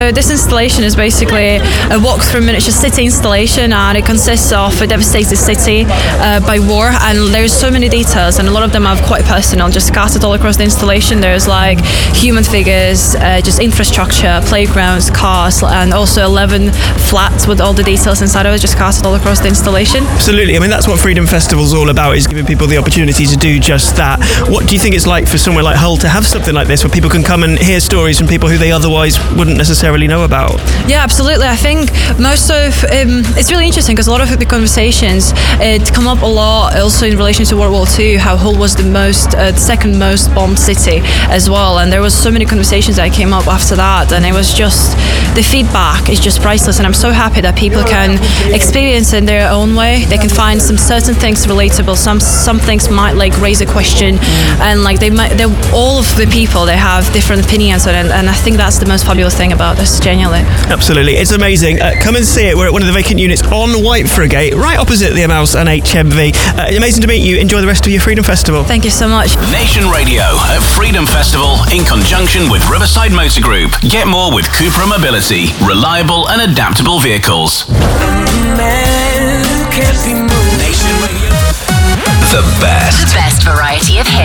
This installation is basically a walk-through miniature city installation, and it consists of a devastated city by war, and there's so many details, and a lot of them are quite personal, just scattered all across the installation. There's like human figures, just infrastructure, playgrounds, cars, and also 11 flats with all the details inside of it, just scattered all across the installation. Absolutely. I mean, that's what Freedom Festival's all about, is giving people the opportunity to do just that. What do you think it's like for somewhere like Hull to have something like this, where people can come and hear stories from people who they otherwise wouldn't necessarily know about? Yeah, absolutely. I think most of it's really interesting because a lot of the conversations it come up a lot also in relation to World War II, how Hull was the second most bombed city as well, and there was so many conversations that came up after that, and it was just, the feedback is just priceless, and I'm so happy that people can experience it in their own way. They can find some certain things relatable, some things might like raise a question, and like all of the people, they have different opinions on it, and I think that's the most fabulous thing about this, genuinely. Absolutely, it's amazing. Come and see it. We're at one of the vacant units on Whitefriggate, right opposite the Emmaus and HMV. Amazing to meet you. Enjoy the rest of your Freedom Festival. Thank you so much. Nation Radio at Freedom Festival in conjunction with Riverside Motor Group. Get more with Cupra Mobility. Reliable and adaptable vehicles. Nation Radio. The best variety of hits.